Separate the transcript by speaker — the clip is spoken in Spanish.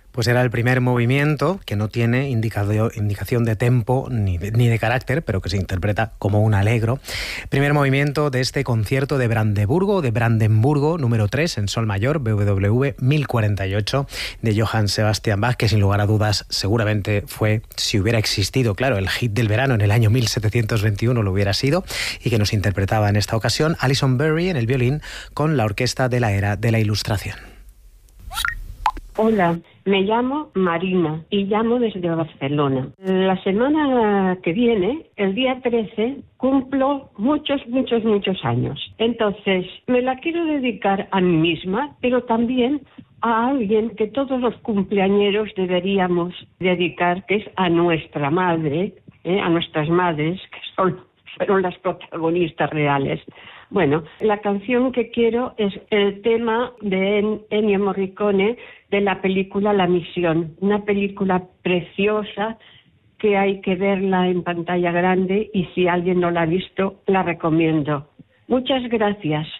Speaker 1: Pues era el primer movimiento que no tiene indicación de tempo ni de carácter, pero que se interpreta como un allegro. Primer movimiento de este concierto de Brandenburgo número 3 en sol mayor, BWV 1048, de Johann Sebastian Bach, que sin lugar a dudas seguramente fue, si hubiera existido, claro, el hit del verano en el año 1721 lo hubiera sido, y que nos interpretaba en esta ocasión Alison Berry en el violín con la orquesta de la era de la Ilustración.
Speaker 2: Hola, me llamo Marina y llamo desde Barcelona. La semana que viene, el día 13, cumplo muchos años. Entonces, me la quiero dedicar a mí misma, pero también a alguien que todos los cumpleañeros deberíamos dedicar, que es a nuestra madre, a nuestras madres, que fueron las protagonistas reales. Bueno, la canción que quiero es el tema de Ennio Morricone de la película La Misión, una película preciosa que hay que verla en pantalla grande y si alguien no la ha visto, la recomiendo. Muchas gracias.